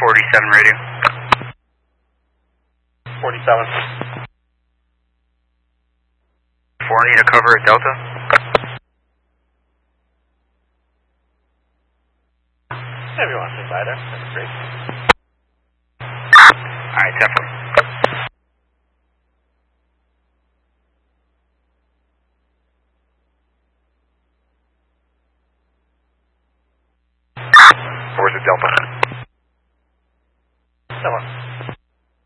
47 radio. 47. 4, need to cover at Delta. If you want to stay by there, that'd be great. Alright, 10 4. Where's the Delta?